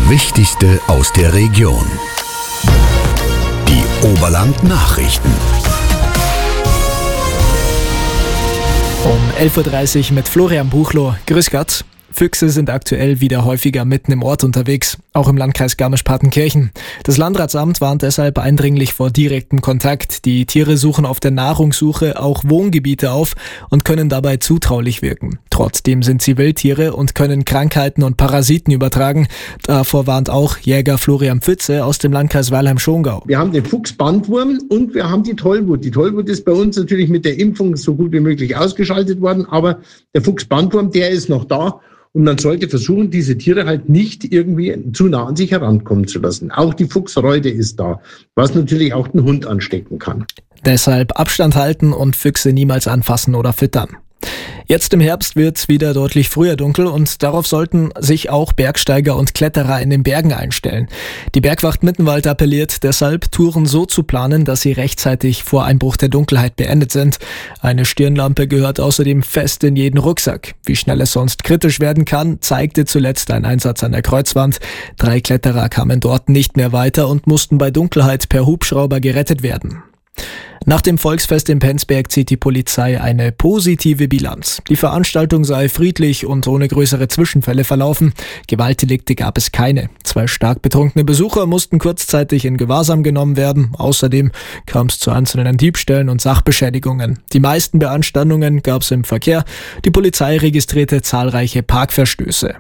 Wichtigste aus der Region. Die Oberland-Nachrichten. Um 11.30 Uhr mit Florian Buchloh. Grüß Gott. Füchse sind aktuell wieder häufiger mitten im Ort unterwegs, auch im Landkreis Garmisch-Partenkirchen. Das Landratsamt warnt deshalb eindringlich vor direktem Kontakt. Die Tiere suchen auf der Nahrungssuche auch Wohngebiete auf und können dabei zutraulich wirken. Trotzdem sind sie Wildtiere und können Krankheiten und Parasiten übertragen. Davor warnt auch Jäger Florian Pfütze aus dem Landkreis Weilheim-Schongau. Wir haben den Fuchsbandwurm und wir haben die Tollwut. Die Tollwut ist bei uns natürlich mit der Impfung so gut wie möglich ausgeschaltet worden, aber der Fuchsbandwurm, der ist noch da. Und man sollte versuchen, diese Tiere halt nicht irgendwie zu nah an sich herankommen zu lassen. Auch die Fuchsreude ist da, was natürlich auch den Hund anstecken kann. Deshalb Abstand halten und Füchse niemals anfassen oder füttern. Jetzt im Herbst wird's wieder deutlich früher dunkel und darauf sollten sich auch Bergsteiger und Kletterer in den Bergen einstellen. Die Bergwacht Mittenwald appelliert deshalb, Touren so zu planen, dass sie rechtzeitig vor Einbruch der Dunkelheit beendet sind. Eine Stirnlampe gehört außerdem fest in jeden Rucksack. Wie schnell es sonst kritisch werden kann, zeigte zuletzt ein Einsatz an der Kreuzwand. 3 Kletterer kamen dort nicht mehr weiter und mussten bei Dunkelheit per Hubschrauber gerettet werden. Nach dem Volksfest in Penzberg zieht die Polizei eine positive Bilanz. Die Veranstaltung sei friedlich und ohne größere Zwischenfälle verlaufen. Gewaltdelikte gab es keine. 2 stark betrunkene Besucher mussten kurzzeitig in Gewahrsam genommen werden. Außerdem kam es zu einzelnen Diebstählen und Sachbeschädigungen. Die meisten Beanstandungen gab es im Verkehr. Die Polizei registrierte zahlreiche Parkverstöße.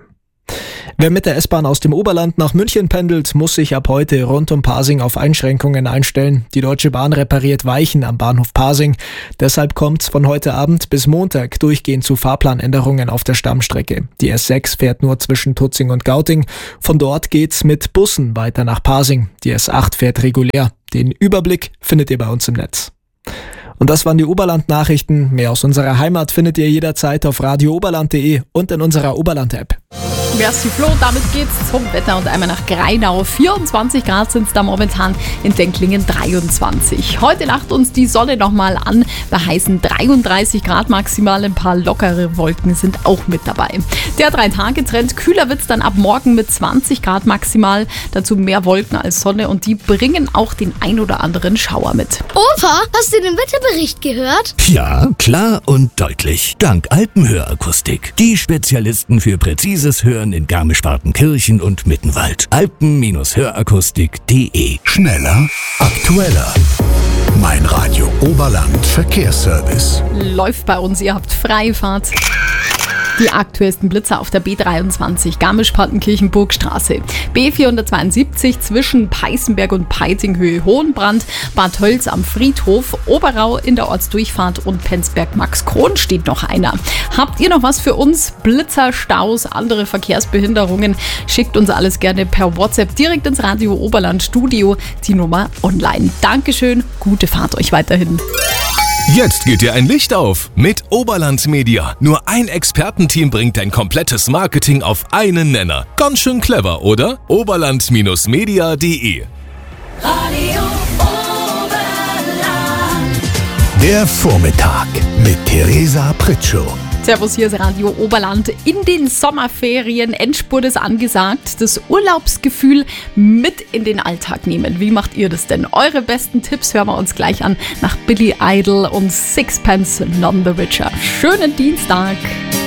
Wer mit der S-Bahn aus dem Oberland nach München pendelt, muss sich ab heute rund um Pasing auf Einschränkungen einstellen. Die Deutsche Bahn repariert Weichen am Bahnhof Pasing. Deshalb kommt es von heute Abend bis Montag durchgehend zu Fahrplanänderungen auf der Stammstrecke. Die S6 fährt nur zwischen Tutzing und Gauting. Von dort geht's mit Bussen weiter nach Pasing. Die S8 fährt regulär. Den Überblick findet ihr bei uns im Netz. Und das waren die Oberland-Nachrichten. Mehr aus unserer Heimat findet ihr jederzeit auf radiooberland.de und in unserer Oberland-App. Merci Flo, damit geht's zum Wetter und einmal nach Greinau. 24 Grad sind es da momentan, in Denklingen 23. Heute lacht uns die Sonne nochmal an, bei heißen 33 Grad maximal, ein paar lockere Wolken sind auch mit dabei. Der 3-Tage-Trend, kühler wird's dann ab morgen mit 20 Grad maximal, dazu mehr Wolken als Sonne und die bringen auch den ein oder anderen Schauer mit. Opa, hast du den Wetterbericht gehört? Ja, klar und deutlich. Dank Alpenhörakustik. Die Spezialisten für präzises Hören in Garmisch-Partenkirchen und Mittenwald. Alpen-Hörakustik.de. Schneller, aktueller. Mein Radio Oberland Verkehrsservice. Läuft bei uns, ihr habt Freifahrt. Die aktuellsten Blitzer auf der B23 Garmisch-Partenkirchen-Burgstraße. B472 zwischen Peißenberg und Peitinghöhe Hohenbrand, Bad Tölz am Friedhof, Oberau in der Ortsdurchfahrt und Penzberg-Max-Kron steht noch einer. Habt ihr noch was für uns? Blitzer, Staus, andere Verkehrsbehinderungen? Schickt uns alles gerne per WhatsApp direkt ins Radio Oberland Studio, die Nummer online. Dankeschön, gute Fahrt euch weiterhin. Jetzt geht dir ein Licht auf mit Oberland Media. Nur ein Expertenteam bringt dein komplettes Marketing auf einen Nenner. Ganz schön clever, oder? Oberland-media.de. Radio Oberland. Der Vormittag mit Theresa Pritschow. Servus, hier ist Radio Oberland. In den Sommerferien, Endspurt ist angesagt, das Urlaubsgefühl mit in den Alltag nehmen. Wie macht ihr das denn? Eure besten Tipps hören wir uns gleich an nach Billy Idol und Sixpence None the Richer. Schönen Dienstag!